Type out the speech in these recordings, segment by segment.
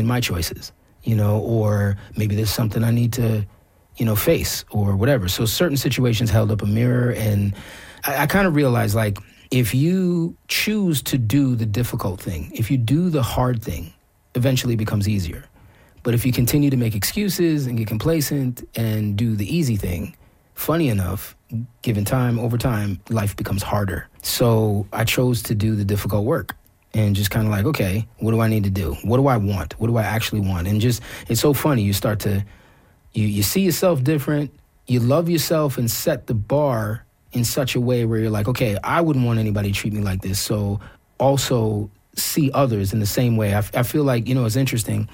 my choices, or maybe there's something I need to, face or whatever. So certain situations held up a mirror, and I kind of realized, like, if you choose to do the difficult thing, if you do the hard thing, eventually it becomes easier. But if you continue to make excuses and get complacent and do the easy thing, funny enough, given time, over time, life becomes harder. So I chose to do the difficult work and just kind of like, okay, what do I need to do? What do I want? What do I actually want? And just, it's so funny. You start to, you see yourself different. You love yourself and set the bar in such a way where you're like, okay, I wouldn't want anybody to treat me like this. So also see others in the same way. I feel like, it's interesting.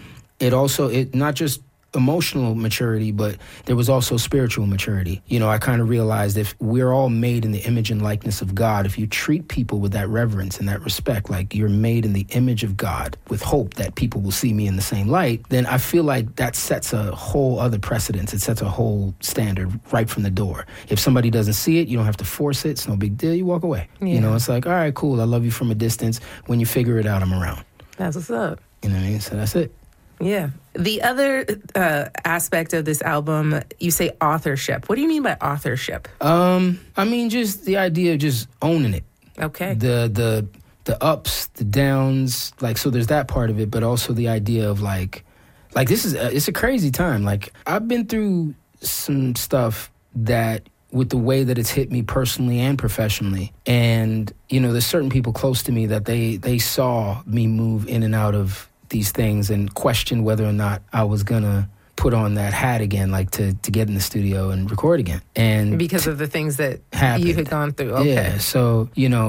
It not just emotional maturity, but there was also spiritual maturity. I kind of realized if we're all made in the image and likeness of God, if you treat people with that reverence and that respect, like you're made in the image of God with hope that people will see me in the same light, then I feel like that sets a whole other precedence. It sets a whole standard right from the door. If somebody doesn't see it, you don't have to force it. It's no big deal. You walk away. Yeah. It's like, all right, cool. I love you from a distance. When you figure it out, I'm around. That's what's up. You know what I mean? So that's it. Yeah. The other aspect of this album, you say authorship. What do you mean by authorship? I mean, just the idea of just owning it. Okay. The ups, the downs, like, so there's that part of it, but also the idea of like this is, it's a crazy time. Like, I've been through some stuff that, with the way that it's hit me personally and professionally. And, there's certain people close to me that they saw me move in and out of these things and questioned whether or not I was gonna put on that hat again, like to get in the studio and record again. And because of the things that happened. You had gone through. Okay. Yeah, so,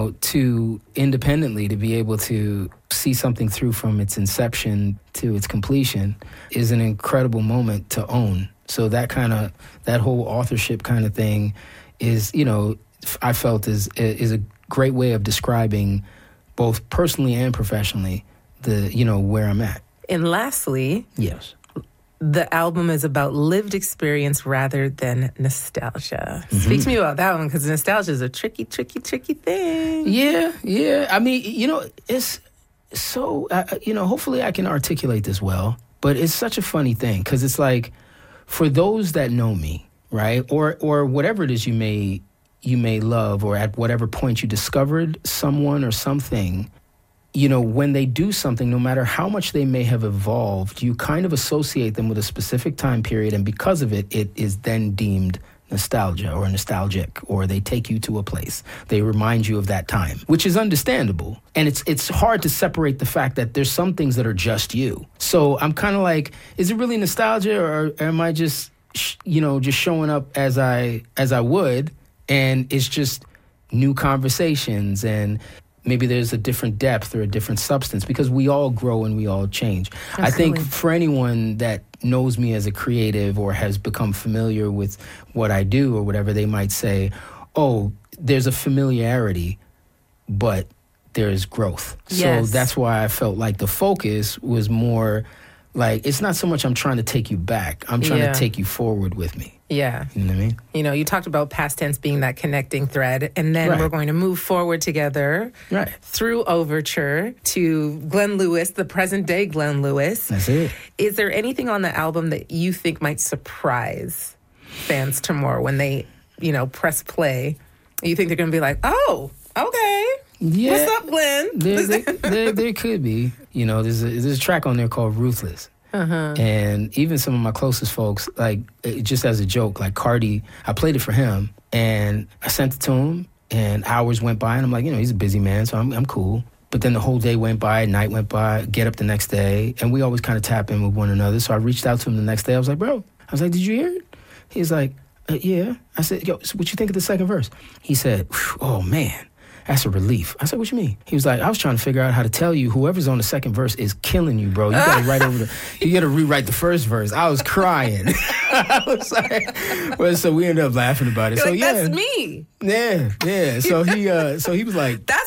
to independently to be able to see something through from its inception to its completion is an incredible moment to own. So that whole authorship kind of thing is, I felt is a great way of describing both personally and professionally where I'm at. And lastly, yes, the album is about lived experience rather than nostalgia. Mm-hmm. Speak to me about that one, because nostalgia is a tricky thing. Yeah. I mean, it's so, hopefully I can articulate this well, but it's such a funny thing, because it's like, for those that know me, right, or whatever it is you may love, or at whatever point you discovered someone or something, when they do something, no matter how much they may have evolved, you kind of associate them with a specific time period, and because of it, it is then deemed nostalgia or nostalgic, or they take you to a place. They remind you of that time, which is understandable. And it's hard to separate the fact that there's some things that are just you. So I'm kind of like, is it really nostalgia, or am I just, just showing up as I would, and it's just new conversations, and maybe there's a different depth or a different substance, because we all grow and we all change. Absolutely. I think for anyone that knows me as a creative or has become familiar with what I do or whatever, they might say, oh, there's a familiarity, but there's growth. Yes. So that's why I felt like the focus was more like, it's not so much I'm trying to take you back. I'm trying to take you forward with me. Yeah. You know what I mean? You talked about past tense being that connecting thread, and then we're going to move forward together through Overture to Glenn Lewis, the present day Glenn Lewis. That's it. Is there anything on the album that you think might surprise fans tomorrow when they, press play? You think they're going to be like, oh, okay. Yeah. What's up, Glenn? There could be. There's a track on there called Ruthless. Uh-huh. And even some of my closest folks, like, just as a joke, like Cardi, I played it for him, and I sent it to him, and hours went by, and I'm like, he's a busy man, so I'm cool. But then the whole day went by, night went by, get up the next day, and we always kind of tap in with one another. So I reached out to him the next day. I was like, bro, did you hear it? He's like, yeah. I said, yo, so what you think of the second verse? He said, oh, man. That's a relief. I said, what you mean? He was like, I was trying to figure out how to tell you whoever's on the second verse is killing you, bro. You got to rewrite the first verse. I was crying. I was like, well, so we ended up laughing about it. You're so like, that's me. Yeah. So he was like, that's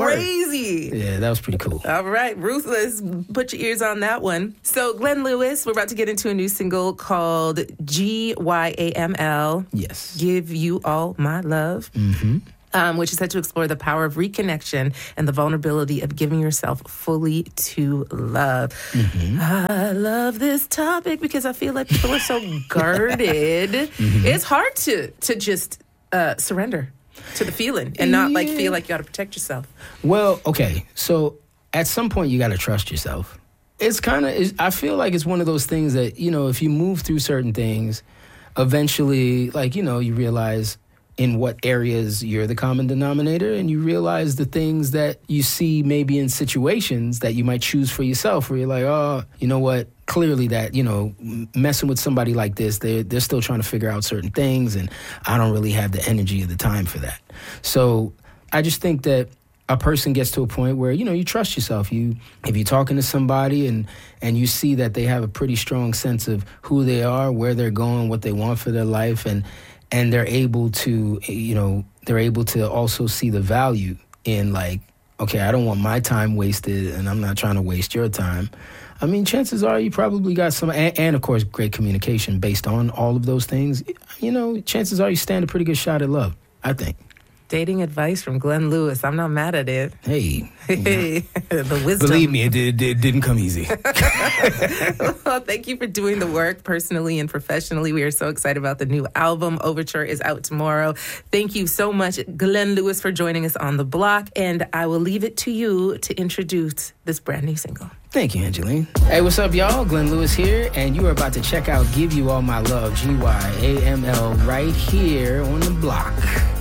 crazy. Yeah, that was pretty cool. All right, Ruthless. Put your ears on that one. So Glenn Lewis, we're about to get into a new single called GYAML. Yes. Give You All My Love. Mm-hmm. which is set to explore the power of reconnection and the vulnerability of giving yourself fully to love. I love this topic because I feel like people are so guarded. It's hard to just surrender to the feeling and not like feel like you got to protect yourself. Well, okay. So at some point you got to trust yourself. It's kind of, I feel like it's one of those things that, you know, if you move through certain things, eventually, like, you know, you realize in what areas you're the common denominator, and you realize the things that you see maybe in situations that you might choose for yourself, where you're like, oh, you know what, clearly that, you know, messing with somebody like this, they're still trying to figure out certain things, and I don't really have the energy or the time for that. So I just think that a person gets to a point where, you know, you trust yourself. If you're talking to somebody and you see that they have a pretty strong sense of who they are, where they're going, what they want for their life, and they're able to, you know, they're able to also see the value in, like, okay, I don't want my time wasted, and I'm not trying to waste your time. I mean, chances are you probably got some, and of course, great communication based on all of those things. You know, chances are you stand a pretty good shot at love, I think. Dating advice from Glenn Lewis. I'm not mad at it. Hey. The wisdom. Believe me, it didn't come easy. Well, thank you for doing the work personally and professionally. We are so excited about the new album. Overture is out tomorrow. Thank you so much, Glenn Lewis, for joining us on The Block. And I will leave it to you to introduce this brand new single. Thank you, Angeline. Hey, what's up, y'all? Glenn Lewis here, and you are about to check out Give You All My Love, GYAML, right here on The Block.